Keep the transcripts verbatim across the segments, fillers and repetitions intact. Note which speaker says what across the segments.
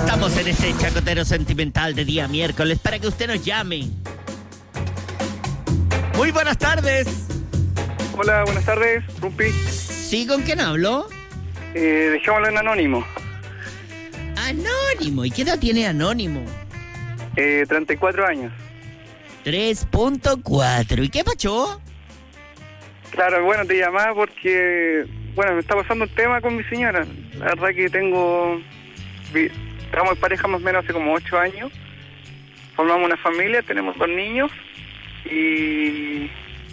Speaker 1: Estamos en este chacotero sentimental de día miércoles para que usted nos llame. Muy buenas tardes.
Speaker 2: Hola, buenas tardes, Rumpi.
Speaker 1: ¿Sí? ¿Con quién hablo?
Speaker 2: Eh, dejémoslo en anónimo.
Speaker 1: Anónimo. ¿Y qué edad tiene Anónimo?
Speaker 2: Eh, treinta y cuatro años.
Speaker 1: tres punto cuatro. ¿Y qué pacho?
Speaker 2: Claro, bueno, te llamaba porque, bueno, me está pasando un tema con mi señora. La verdad que tengo... vi- Estamos en pareja más o menos hace como ocho años. Formamos una familia, tenemos dos niños. Y...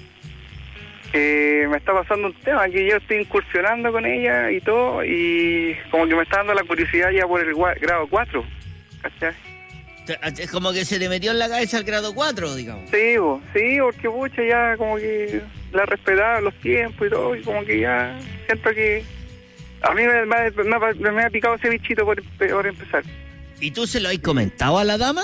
Speaker 2: Eh, me está pasando un tema que yo estoy incursionando con ella y todo. Y como que me está dando la curiosidad ya por el gua- grado cuatro. ¿Cachai?
Speaker 1: Es como que se te metió en la cabeza el grado cuatro, digamos.
Speaker 2: Sí, bo, sí, porque pucha, ya como que la respetaba los tiempos y todo, y como que ya siento que a mí me, me, me, me ha picado ese bichito por, por empezar.
Speaker 1: ¿Y tú se lo has comentado a la dama?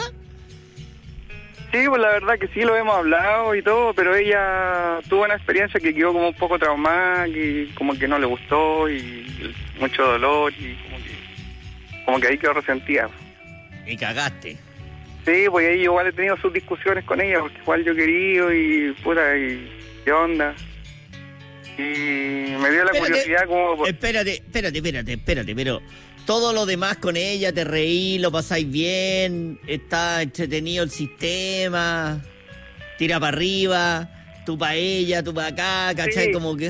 Speaker 2: Sí, pues la verdad que sí, lo hemos hablado y todo, pero ella tuvo una experiencia que quedó como un poco traumada, que como que no le gustó y mucho dolor y como que, como que ahí quedó resentida.
Speaker 1: Y cagaste.
Speaker 2: Sí, pues ahí igual he tenido sus discusiones con ella, porque igual yo he querido y puta, y qué onda. Y me dio la
Speaker 1: Espérate,
Speaker 2: curiosidad como... por-
Speaker 1: Espérate, espérate, espérate, espérate, pero todo lo demás con ella, te reí, lo pasáis bien, está entretenido el sistema, tira para arriba, tú para ella, tú para acá, ¿cachai?
Speaker 2: Sí.
Speaker 1: Como que...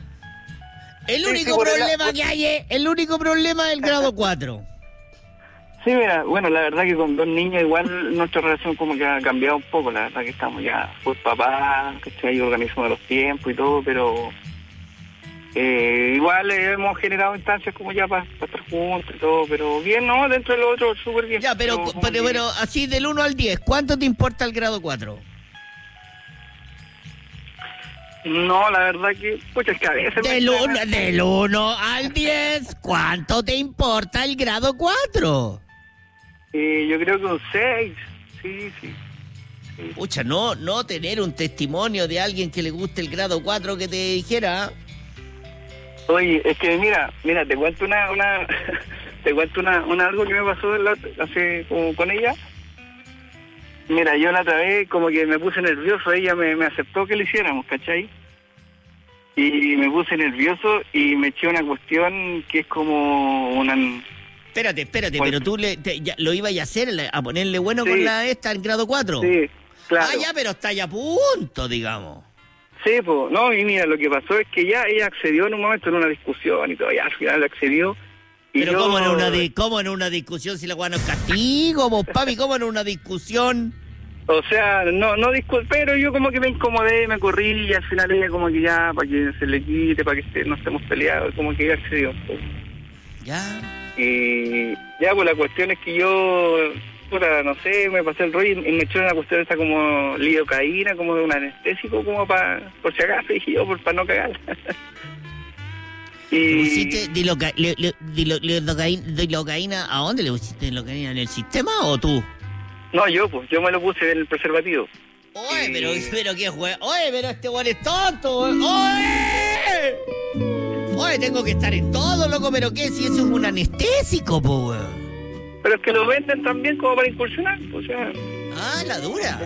Speaker 1: El
Speaker 2: Sí,
Speaker 1: único
Speaker 2: sí, por el
Speaker 1: problema
Speaker 2: la-
Speaker 1: que hay es, el único problema es el grado cuatro.
Speaker 2: Sí, mira, bueno, la verdad que con dos niños igual nuestra relación como que ha cambiado un poco, la verdad que estamos ya pues papá, ¿cachai? Organizamos los tiempos y todo, pero eh, igual eh, hemos generado instancias como ya para estar juntos y todo, pero bien, ¿no? Dentro de lo otro, súper bien.
Speaker 1: Ya, pero,
Speaker 2: como
Speaker 1: pero,
Speaker 2: que-
Speaker 1: pero así del uno al diez, ¿cuánto te importa el grado cuatro?
Speaker 2: No, la verdad que, pucha, es que a veces... me-
Speaker 1: Del uno, del uno al diez, ¿cuánto te importa el grado cuatro?
Speaker 2: Eh, yo creo que un seis, sí, sí.
Speaker 1: Pucha, no, no tener un testimonio de alguien que le guste el grado cuatro que te dijera.
Speaker 2: Oye, es que mira, mira, te cuento una, una, te cuento una, una algo que me pasó la- hace como con ella. Mira, yo la otra vez como que me puse nervioso, ella me, me aceptó que lo hiciéramos, ¿cachai? Y me puse nervioso y me eché una cuestión que es como una...
Speaker 1: Espérate, espérate,
Speaker 2: Bueno.
Speaker 1: pero tú le, te- ya, lo ibas a hacer, la- a ponerle bueno
Speaker 2: Sí.
Speaker 1: con la esta en grado cuatro.
Speaker 2: Sí, claro.
Speaker 1: Ah, ya, pero está ya a punto, digamos.
Speaker 2: Sí, pues, no, y mira, lo que pasó es que ya ella accedió en un momento en una discusión y todo, ya al final accedió. Y
Speaker 1: Pero
Speaker 2: yo-
Speaker 1: ¿cómo en una di- cómo en una discusión si la weá no es castigo, vos, papi? ¿Cómo en una discusión?
Speaker 2: O sea, no, no disculpe, pero yo como que me incomodé, me corrí y al final ella como que ya, para que se le quite, para que se- no estemos peleados, como que ella accedió.
Speaker 1: Ya.
Speaker 2: Y ya, pues la cuestión es que yo, puta, no sé, me pasé el rollo y me eché una cuestión esta como lidocaína, como de un anestésico, como para, por si acaso, dije yo, por, para no cagar.
Speaker 1: ¿Le
Speaker 2: y
Speaker 1: pusiste diloca- le- le- dilo- lidocaína, dilocaína? ¿A dónde le pusiste dilocaína? ¿En el sistema o tú?
Speaker 2: no, yo, pues, yo me lo puse en el preservativo.
Speaker 1: Oye,
Speaker 2: Sí.
Speaker 1: pero, pero qué juego. Oye, pero este weón es tonto. weón. Oye. Oye, tengo que estar en todo, loco, pero ¿qué? Si eso es un anestésico, po, weón.
Speaker 2: Pero es que lo venden también como para incursionar, o sea,
Speaker 1: Ah, la dura.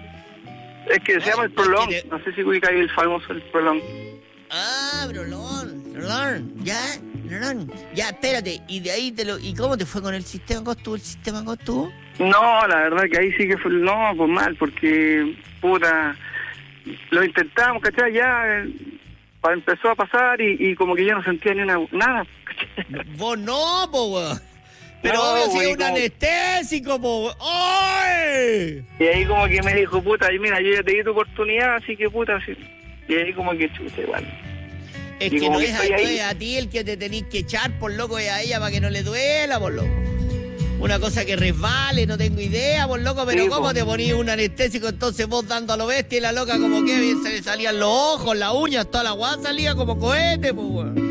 Speaker 2: es que se
Speaker 1: Ay,
Speaker 2: llama el
Speaker 1: es
Speaker 2: Prolong,
Speaker 1: que te-
Speaker 2: no sé si ubica ahí el famoso el Prolong.
Speaker 1: Ah, Brolón, Brolón, ya, Brolón. Ya, espérate, y de ahí te lo... ¿Y cómo te fue con el sistema? ¿Cómo estuvo el sistema? ¿Cómo estuvo?
Speaker 2: No, la verdad que ahí sí que fue, no, pues mal, porque, puta, lo intentamos, ¿cachai? Ya eh, pa- empezó a pasar y, y como que yo no sentía ni una, nada, ¿cachai?
Speaker 1: Vos no, po, weón. Pero
Speaker 2: No,
Speaker 1: obvio si
Speaker 2: güey,
Speaker 1: es un
Speaker 2: como-
Speaker 1: anestésico, po, weón. ¡Ay!
Speaker 2: Y ahí como que me dijo, puta, y mira, yo ya te di tu oportunidad, así que, puta, así. Y ahí como que, chucha, igual.
Speaker 1: Es
Speaker 2: Y
Speaker 1: que
Speaker 2: como
Speaker 1: no
Speaker 2: que
Speaker 1: es, a,
Speaker 2: estoy
Speaker 1: no
Speaker 2: ahí.
Speaker 1: es a ti el que te tenés que echar, por loco, es a ella para que no le duela, por loco. Una cosa que resbale, no tengo idea, por loco, pero
Speaker 2: Sí,
Speaker 1: ¿cómo
Speaker 2: po.
Speaker 1: te ponís un anestésico entonces vos dando a lo bestia y la loca como que se le salían los ojos, las uñas, toda la guasa salía como cohete, pues, weón?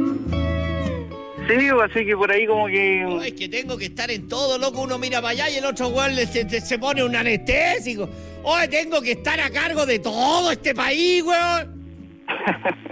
Speaker 2: Sí, pues, así que por ahí como que...
Speaker 1: No, es que tengo que estar en todo, loco, uno mira para allá y el otro weón le- se, se- se pone un anestésico. Oye, tengo que estar a cargo de todo este país, weón.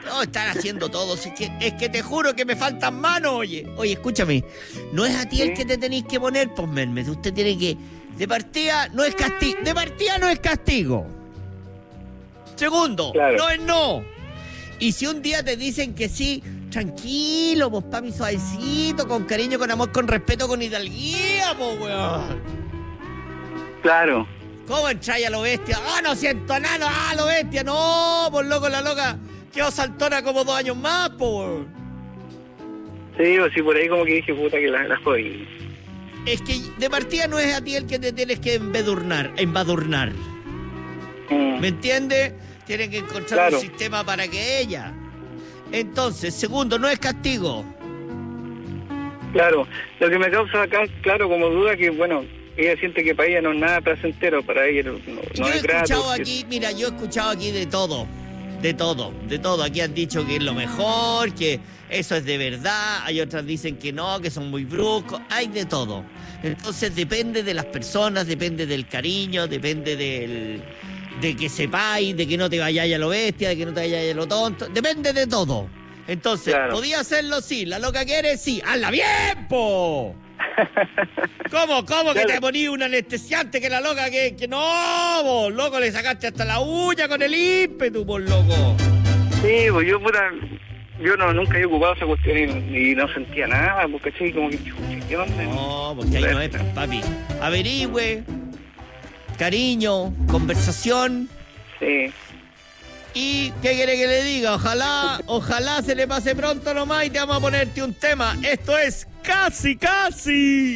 Speaker 1: No, están haciendo todo. Si es, que, es que te juro que me faltan manos, oye. Oye, escúchame. No es a ti el
Speaker 2: ¿Sí?
Speaker 1: que te tenéis que poner, pues, Mermes. Usted tiene que... De partida no es castigo. De partida no es castigo. Segundo,
Speaker 2: Claro.
Speaker 1: no es no. Y si un día te dicen que sí, tranquilo, pues, papi, suavecito, con cariño, con amor, con respeto, con hidalguía, pues, weón.
Speaker 2: Claro.
Speaker 1: ¿Cómo entráis a lo bestia? ¡Ah, no siento nada! ¡Ah, lo bestia! ¡No! Por loco, la loca quedó saltona como dos años más, po.
Speaker 2: Sí, o sí, por ahí como que dije, puta, que la, la jodí.
Speaker 1: Es que de partida no es a ti el que te tienes que embadurnar, embadurnar.
Speaker 2: Mm.
Speaker 1: ¿Me entiendes? Tienen que encontrar
Speaker 2: Claro.
Speaker 1: un sistema para que ella. Entonces, segundo, no es castigo.
Speaker 2: Claro. Lo que me causa acá, claro, como duda, que bueno, ella siente que para ella no es nada placentero, para ella no, no
Speaker 1: Yo he
Speaker 2: es grato.
Speaker 1: escuchado
Speaker 2: que-
Speaker 1: aquí, mira, yo he escuchado aquí de todo. De todo, de todo. Aquí han dicho que es lo mejor, que eso es de verdad. Hay otras dicen que no, que son muy bruscos. Hay de todo. Entonces depende de las personas, depende del cariño, depende del, de que sepáis, de que no te vayáis a lo bestia, de que no te vayáis a lo tonto. Depende de todo. Entonces,
Speaker 2: Claro.
Speaker 1: ¿podía hacerlo? Sí. ¿La loca quiere? Sí. ¡Hazla bien, po! ¿Cómo? ¿Cómo que
Speaker 2: Claro.
Speaker 1: te poní un anestesiante que la loca que, que no, vos, loco, le sacaste hasta la uña con el ímpetu, por loco?
Speaker 2: Sí, pues yo, puta, yo no, nunca he ocupado esa cuestión y, y no sentía nada, porque sí, como que, chucha, ¿qué onda?
Speaker 1: No, porque ahí no es, papi. Averigüe, cariño, conversación.
Speaker 2: Sí.
Speaker 1: ¿Y qué quiere que le diga? Ojalá, ojalá se le pase pronto nomás y te vamos a ponerte un tema. Esto es Casi Casi.